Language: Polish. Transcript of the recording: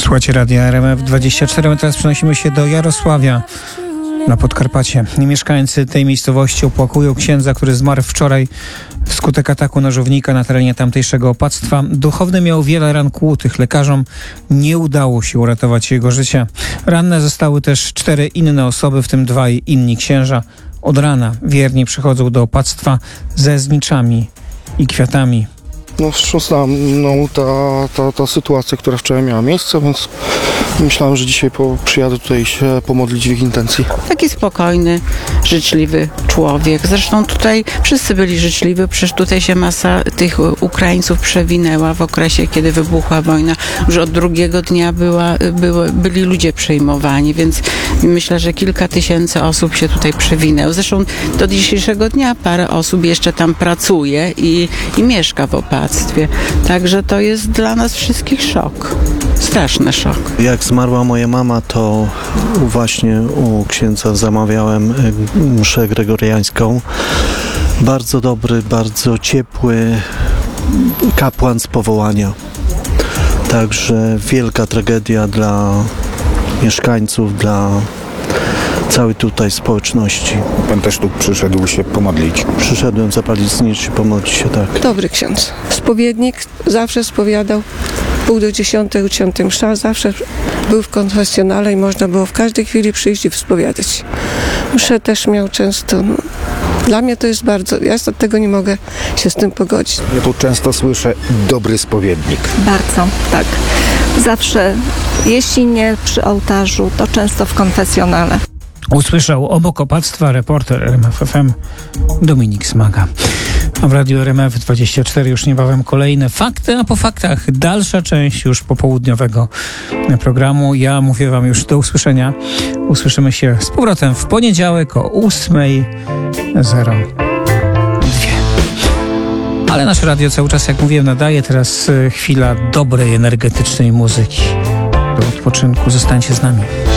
Słuchajcie Radia RMF24. My teraz przenosimy się do Jarosławia na Podkarpacie. Mieszkańcy tej miejscowości opłakują księdza, który zmarł wczoraj wskutek ataku nożownika na terenie tamtejszego opactwa. Duchowny miał wiele ran kłutych. Lekarzom nie udało się uratować jego życia. Ranne zostały też 4 inne osoby, w tym 2 inni księża. Od rana wierni przychodzą do opactwa ze zniczami i kwiatami. No, wstrząsnęła mną ta sytuacja, która wczoraj miała miejsce, więc myślałem, że dzisiaj przyjadę tutaj się pomodlić w ich intencji. Taki spokojny, życzliwy człowiek. Zresztą tutaj wszyscy byli życzliwi, przecież tutaj się masa tych Ukraińców przewinęła w okresie, kiedy wybuchła wojna. Już od drugiego dnia byli ludzie przejmowani, więc myślę, że kilka tysięcy osób się tutaj przewinęło. Zresztą do dzisiejszego dnia parę osób jeszcze tam pracuje i mieszka w opactwie. Także to jest dla nas wszystkich szok. Straszny szok. Jak zmarła moja mama, to właśnie u księdza zamawiałem mszę gregoriańską. Bardzo dobry, bardzo ciepły kapłan z powołania. Także wielka tragedia dla mieszkańców, dla całej tutaj społeczności. Pan też tu przyszedł się pomodlić? Przyszedłem zapalić znicz i pomodlić się, tak. Dobry ksiądz. Spowiednik, zawsze spowiadał. 9:30 ucięty msza, zawsze był w konfesjonale i można było w każdej chwili przyjść i spowiadać. Mszę też miał często. Dla mnie to jest bardzo, ja od tego nie mogę się z tym pogodzić. Ja tu często słyszę dobry spowiednik. Bardzo, tak. Zawsze, jeśli nie przy ołtarzu, to często w konfesjonale. Usłyszał obok opactwa reporter RMF FM Dominik Smaga. A w Radiu RMF24 już niebawem kolejne fakty, a po faktach dalsza część już popołudniowego programu. Ja mówię wam już do usłyszenia. Usłyszymy się z powrotem w poniedziałek o 8:02. Ale nasze radio cały czas, jak mówiłem, nadaje. Teraz chwila dobrej, energetycznej muzyki. Do odpoczynku. Zostańcie z nami.